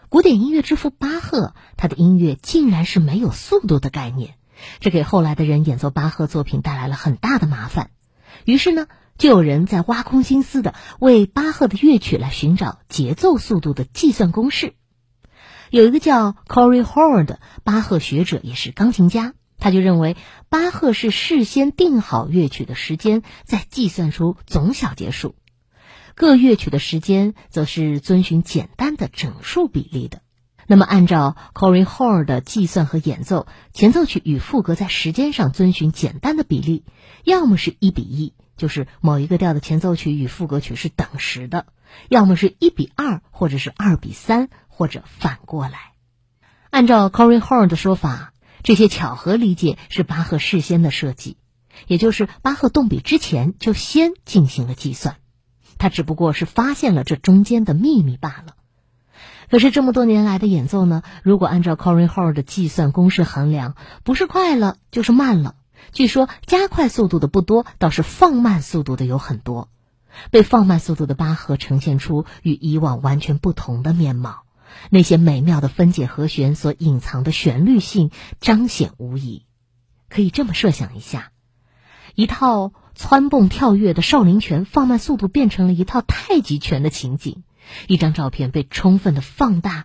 古典音乐之父巴赫，他的音乐竟然是没有速度的概念，这给后来的人演奏巴赫作品带来了很大的麻烦。于是呢，就有人在挖空心思的为巴赫的乐曲来寻找节奏速度的计算公式。有一个叫 Corey Hall 的巴赫学者，也是钢琴家，他就认为巴赫是事先定好乐曲的时间，再计算出总小节数。各乐曲的时间则是遵循简单的整数比例的。那么按照 Corey Hall 的计算和演奏，前奏曲与副歌在时间上遵循简单的比例，要么是1:1，就是某一个调的前奏曲与副歌曲是等时的，要么是1:2，或者是2:3，或者反过来。按照 Corey Hall 的说法，这些巧合理解是巴赫事先的设计，也就是巴赫动笔之前就先进行了计算，他只不过是发现了这中间的秘密罢了。可是这么多年来的演奏呢，如果按照 Corey Hall 的计算公式衡量，不是快了就是慢了。据说加快速度的不多，倒是放慢速度的有很多。被放慢速度的巴赫呈现出与以往完全不同的面貌，那些美妙的分解和弦所隐藏的旋律性彰显无疑。可以这么设想一下，一套蹿蹦跳跃的少林拳放慢速度变成了一套太极拳的情景，一张照片被充分的放大